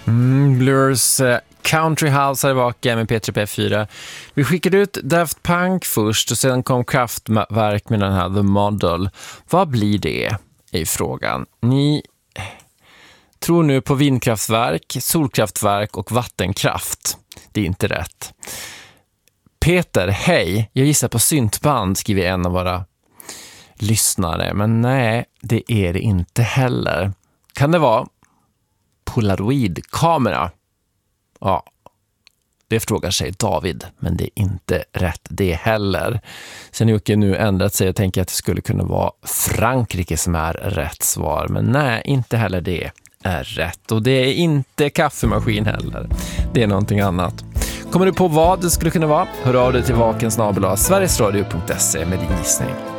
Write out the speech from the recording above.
Blurs Country House är tillbaka med P3 P4. Vi skickade ut Daft Punk först och sedan kom Kraftwerk med den här The Model. Vad blir det i frågan? Ni tror nu på vindkraftverk, solkraftverk och vattenkraft. Det är inte rätt. Peter, hej, jag gissar på syntband, skriver en av våra lyssnare. Men nej, det är det inte heller. Kan det vara Polaroid-kamera? Ja, det frågar sig David, men det är inte rätt det heller. Sen Jocke nu ändrat sig och tänker att det skulle kunna vara Frankrike som är rätt svar. Men nej, inte heller det är rätt. Och det är inte kaffemaskin heller. Det är någonting annat. Kommer du på vad det skulle kunna vara? Hör av dig till vakensnabel@sverigesradio.se med din gissning.